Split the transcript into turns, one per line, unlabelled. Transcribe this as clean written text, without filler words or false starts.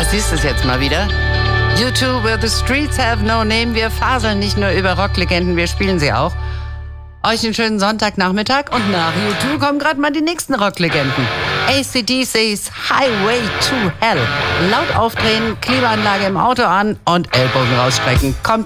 siehst es jetzt mal wieder. U2, Where the Streets Have No Name. Wir faseln nicht nur über Rocklegenden, wir spielen sie auch. Euch einen schönen Sonntagnachmittag und nach U2 kommen gerade mal die nächsten Rocklegenden. AC/DC's Highway to Hell. Laut aufdrehen, Klimaanlage im Auto an und Ellbogen rausstrecken. Kommt